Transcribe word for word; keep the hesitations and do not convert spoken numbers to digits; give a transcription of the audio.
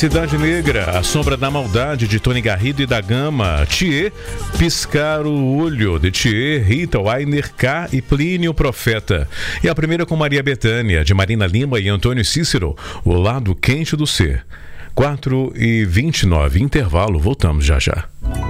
Cidade Negra, A Sombra da Maldade, de Tony Garrido e da Gama. Thier, Piscar o Olho, de Thier, Rita Weiner, K e Plínio Profeta. E a primeira com Maria Bethânia, de Marina Lima e Antônio Cícero, O Lado Quente do Ser. quatro e vinte e nove, intervalo, voltamos já já.